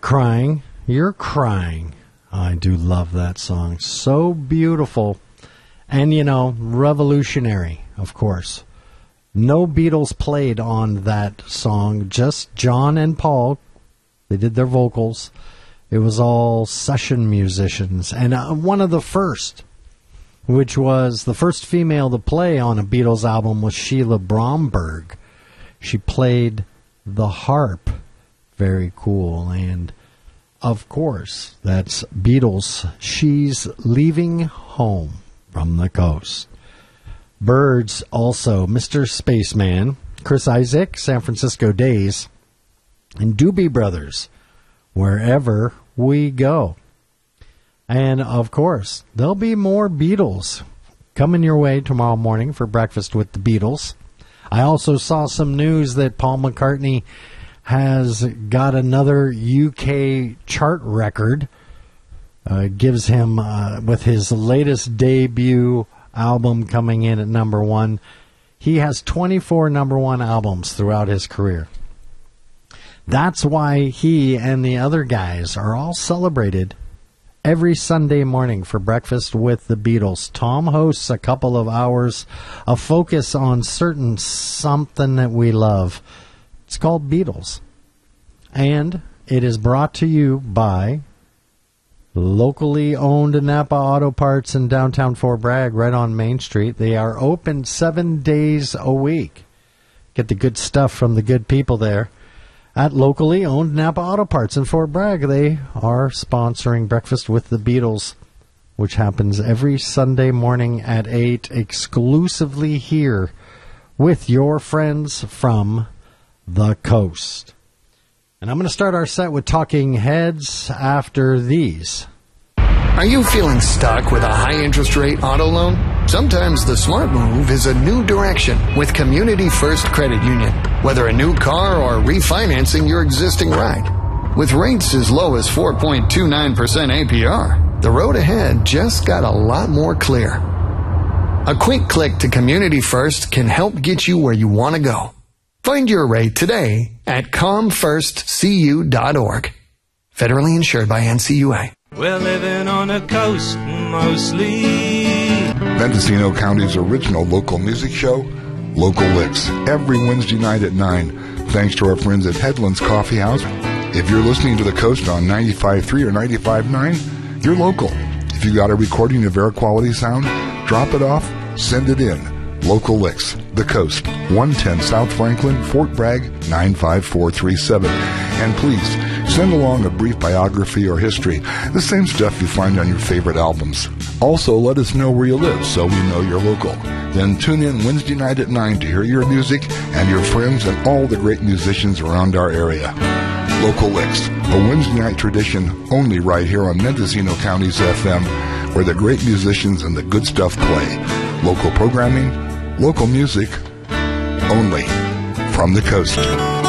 crying, you're crying. I do love that song. So beautiful. And, revolutionary, of course. No Beatles played on that song, just John and Paul. They did their vocals. It was all session musicians. And one of the first, which was the first female to play on a Beatles album, was Sheila Bromberg. She played the harp. Very cool. And, of course, that's Beatles. She's Leaving Home from the Coast. Byrds also, Mr. Spaceman, Chris Isaak, San Francisco Days, and Doobie Brothers, Wherever We Go. And, of course, there'll be more Beatles coming your way tomorrow morning for Breakfast with the Beatles. I also saw some news that Paul McCartney has got another UK chart record. Gives him, with his latest debut album coming in at number 1, he has 24 number 1 albums throughout his career. That's why he and the other guys are all celebrated every Sunday morning for Breakfast with the Beatles. Tom hosts a couple of hours of focus on something that we love. It's called Beatles. And it is brought to you by locally owned Napa Auto Parts in downtown Fort Bragg, right on Main Street. They are open 7 days a week. Get the good stuff from the good people there at locally owned Napa Auto Parts in Fort Bragg. They are sponsoring Breakfast with the Beatles, which happens every Sunday morning at 8, exclusively here with your friends from the coast. And I'm going to start our set with Talking Heads after these. Are you feeling stuck with a high interest rate auto loan? Sometimes the smart move is a new direction with Community First Credit Union. Whether a new car or refinancing your existing ride. With rates as low as 4.29% APR, the road ahead just got a lot more clear. A quick click to Community First can help get you where you want to go. Find your rate today at comfirstcu.org. Federally insured by NCUA. We're living on the coast mostly. Mendocino County's original local music show, Local Licks, every Wednesday night at 9, thanks to our friends at Headlands Coffee House. If you're listening to the coast on 95.3 or 95.9, you're local. If you got a recording of air quality sound, drop it off, send it in. Local Licks, the coast, 110 South Franklin, Fort Bragg, 95437. And please, send along a brief biography or history, the same stuff you find on your favorite albums. Also, let us know where you live so we know you're local. Then tune in Wednesday night at 9 to hear your music and your friends and all the great musicians around our area. Local Licks, a Wednesday night tradition only right here on Mendocino County's FM, where the great musicians and the good stuff play. Local programming, local music, only from the coast.